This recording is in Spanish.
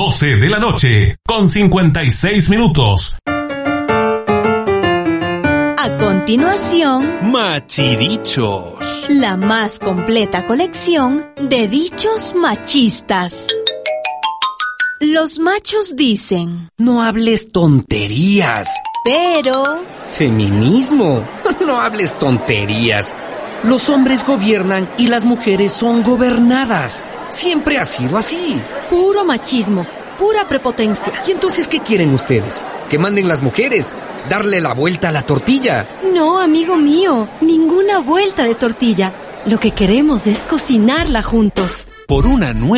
12 de la noche, con 56 minutos. A continuación, Machidichos. la más completa colección de dichos machistas. Los machos dicen, No hables tonterías. pero... Feminismo. No hables tonterías. Los hombres gobiernan y las mujeres son gobernadas. Siempre ha sido así. Puro machismo, pura prepotencia. ¿Y entonces qué quieren ustedes? ¿Que manden las mujeres? ¿Darle la vuelta a la tortilla? No, amigo mío, ninguna vuelta de tortilla. Lo que queremos es cocinarla juntos. Por una nueva